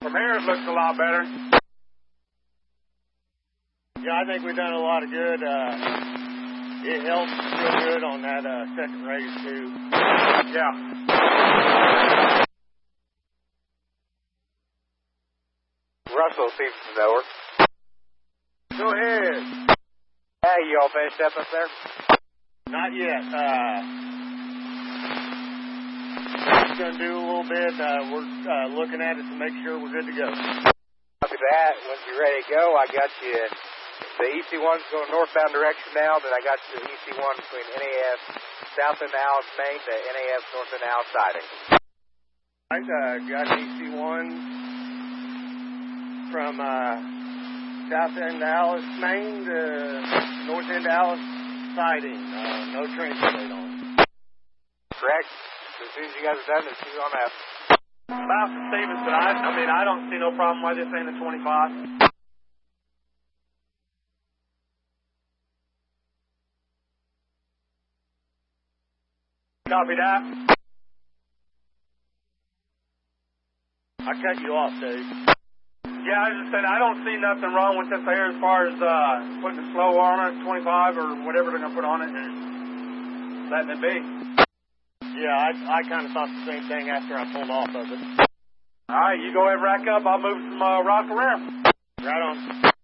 From here it looks a lot better. Yeah, I think we've done a lot of good. It helps real good on that second raise, too. Yeah. Russell, Stevenson's over. Go ahead. Hey, you all finished up there? Not yet. We're going to do a little bit. We're looking at it to make sure we're good to go. Copy that. Once you're ready to go, I got you. The EC1's going northbound direction now. Then I got you the EC1 between NAS South End Dallas, Maine to NAS North End Dallas siding. I got EC1 from South End Dallas, Maine to North End Dallas siding. No trench plate on. Correct. As soon as you guys are done, it's you on that. About to Stevenson, I don't see no problem with this ain't a 25. Copy that. I cut you off, Dave. Yeah, I just said I don't see nothing wrong with this here as far as putting a slow on it, 25 or whatever they're going to put on it, and letting it be. Yeah, I kind of thought the same thing after I pulled off of it. All right, you go ahead and rack up. I'll move some rock around. Right on.